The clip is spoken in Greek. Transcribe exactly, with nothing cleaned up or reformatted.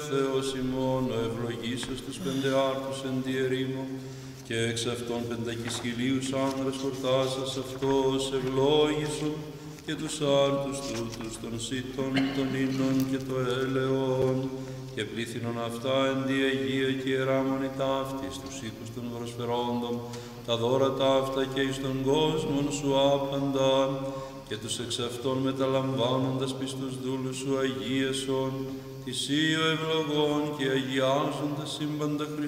Θεός ημών, ο ευλογήσας τους πεντεάρτους εν τη ερήμο, και εξ αυτών πεντακισχυλίους άνδρας χορτάσας αυτός ευλόγησον, και τους άρτους τούτους των σύτων, των ίνων και το έλεον, και πλήθυνον αυτά εν τη Αγία και ιεράμονη ταύτη, στους οίκους των προσφερόντων, τα δώρα ταύτα και εις τον κόσμον σου άπαντα, και τους εξ αυτών μεταλαμβάνοντας πιστούς δούλους σου αγίεσον, θυσίω ευλογών και αγιάζοντας σύμπαντα Χριστού.